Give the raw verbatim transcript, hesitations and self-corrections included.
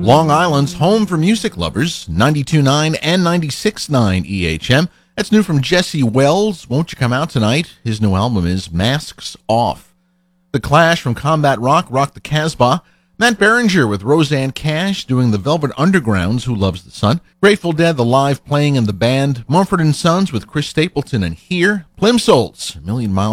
Long Island's home for music lovers, ninety-two point nine and ninety-six point nine E H M. That's new from Jesse Wells. Won't You Come Out Tonight? His new album is Masks Off. The Clash from Combat Rock, Rock the Casbah. Matt Berringer with Roseanne Cash doing the Velvet Underground's Who Loves the Sun. Grateful Dead, the live playing in the band. Mumford and Sons with Chris Stapleton and Here. Plimsolls, Million Miles